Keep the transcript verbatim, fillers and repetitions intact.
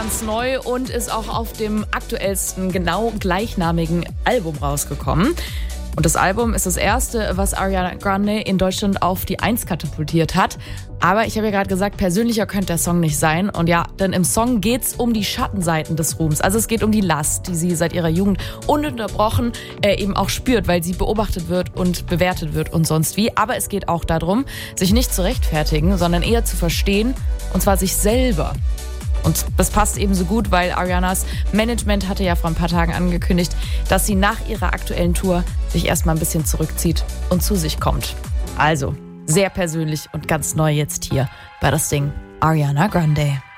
ganz neu und ist auch auf dem aktuellsten, genau gleichnamigen Album rausgekommen. Und das Album ist das erste, was Ariana Grande in Deutschland auf die Eins katapultiert hat. Aber ich habe ja gerade gesagt, persönlicher könnte der Song nicht sein. Und ja, denn im Song geht's um die Schattenseiten des Ruhms. Also es geht um die Last, die sie seit ihrer Jugend ununterbrochen äh, eben auch spürt, weil sie beobachtet wird und bewertet wird und sonst wie. Aber es geht auch darum, sich nicht zu rechtfertigen, sondern eher zu verstehen, und zwar sich selber. Und das passt eben so gut, weil Arianas Management hatte ja vor ein paar Tagen angekündigt, dass sie nach ihrer aktuellen Tour sich erstmal ein bisschen zurückzieht und zu sich kommt. Also, sehr persönlich und ganz neu jetzt hier bei das Ding Ariana Grande.